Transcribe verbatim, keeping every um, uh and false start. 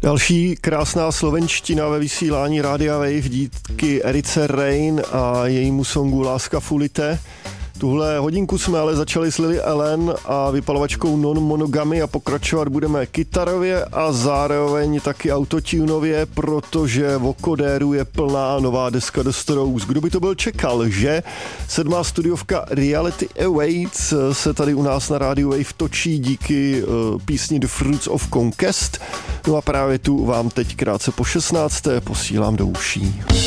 Další krásná slovenština ve vysílání Rádia Wave díky Erice Rein a jejímu songu Láska fulite. Tuhle hodinku jsme ale začali s Lily Allen a vypalovačkou Non Monogamy a pokračovat budeme kytarově a zároveň taky autotunově, protože Vokodéru je plná nová deska do Strokes. Kdo by to byl čekal, že? Sedmá studiovka Reality Awaits se tady u nás na rádiu Wave točí díky uh, písni The Fruits of Conquest. No a právě tu vám teď krátce po šestnácté posílám do uší.